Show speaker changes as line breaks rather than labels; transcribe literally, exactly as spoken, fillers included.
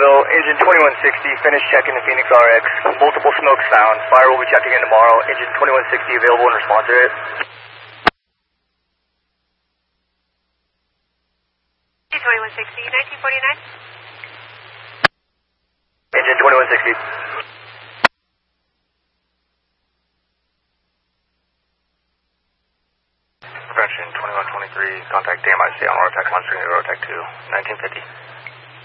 Bonneville, engine twenty-one sixty, finished checking the Phoenix R X. Multiple smokes found. Fire will be checked again tomorrow. Engine twenty-one sixty available in response to it.
twenty-one sixty, nineteen forty-nine.
Engine twenty-one sixty.
Prevention twenty-one twenty-three, contact D M I C on Rotec one, Rotec two, nineteen fifty.